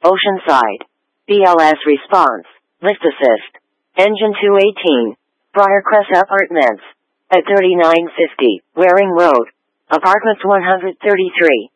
Oceanside. BLS response. Lift assist. Engine 218. Briarcrest Apartments. At 3950, Waring Road. Apartments 133.